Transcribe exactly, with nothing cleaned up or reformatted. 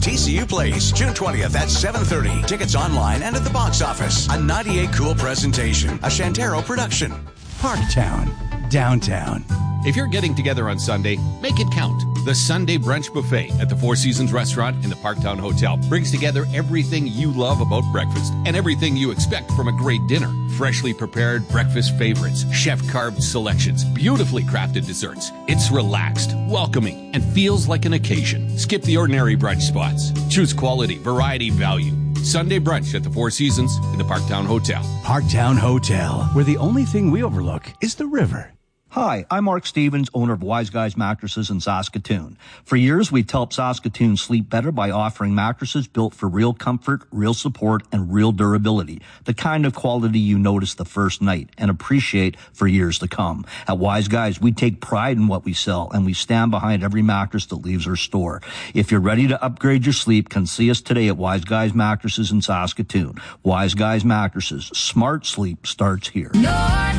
T C U Place, June twentieth at seven thirty. Tickets online and at the box office. A ninety-eight Cool presentation, a Shantaro production. Parktown, downtown. If you're getting together on Sunday, make it count. The Sunday Brunch Buffet at the Four Seasons Restaurant in the Parktown Hotel brings together everything you love about breakfast and everything you expect from a great dinner. Freshly prepared breakfast favorites, chef-carved selections, beautifully crafted desserts. It's relaxed, welcoming, and feels like an occasion. Skip the ordinary brunch spots. Choose quality, variety, value. Sunday brunch at the Four Seasons in the Parktown Hotel. Parktown Hotel, where the only thing we overlook is the river. Hi, I'm Mark Stevens, owner of Wise Guys Mattresses in Saskatoon. For years, we've helped Saskatoon sleep better by offering mattresses built for real comfort, real support, and real durability. The kind of quality you notice the first night and appreciate for years to come. At Wise Guys, we take pride in what we sell, and we stand behind every mattress that leaves our store. If you're ready to upgrade your sleep, come see us today at Wise Guys Mattresses in Saskatoon. Wise Guys Mattresses. Smart sleep starts here. North